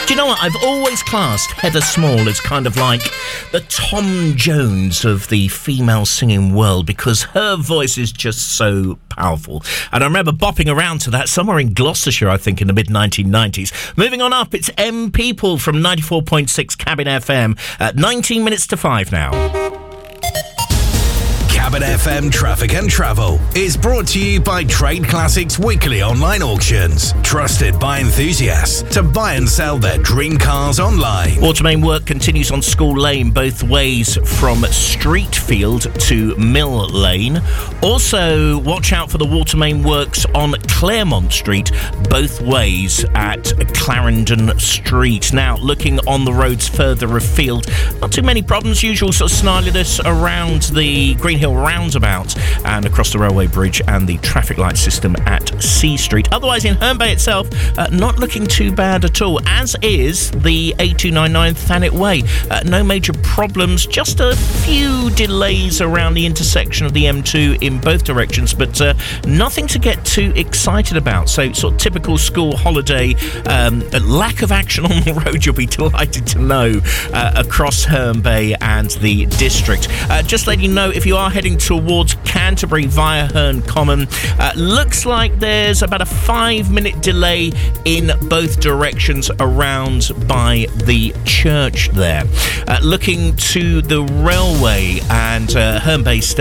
Do you know what? I've always classed Heather Small as kind of like the Tom Jones of the female singing world because her voice is just so powerful. And I remember bopping around to that somewhere in Gloucestershire, I think, in the mid-1990s. Moving on up, it's M People from 94.6 Cabin FM at 19 minutes to 5 now. Cabin FM Traffic and Travel is brought to you by Trade Classics Weekly Online Auctions. Trusted by enthusiasts to buy and sell their dream cars online. Watermain work continues on School Lane, both ways from Streetfield to Mill Lane. Also, watch out for the Watermain works on Claremont Street, both ways at Clarendon Street. Now, looking on the roads further afield, not too many problems. Usual sort of snarliness around the Greenhill roundabout and across the railway bridge and the traffic light system at C Street. Otherwise, in Herne Bay itself, not looking too bad at all, as is the A299 Thanet Way. No major problems, just a few delays around the intersection of the M2 in both directions, but nothing to get too excited about. So, sort of typical school holiday, lack of action on the road, you'll be delighted to know, across Herne Bay and the district. Just letting you know, if you are heading towards Canterbury via Herne Common, looks like there's about a 5-minute delay in both directions around by the church there. Looking to the railway and Herne Bay Station.